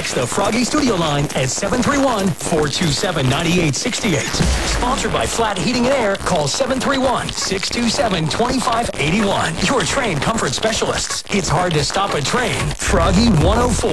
text the Froggy Studio line at 731-427-9868. Sponsored by Flat Heating and Air. Call 731-627-2581. Your train comfort specialists. It's hard to stop a train. Froggy 104.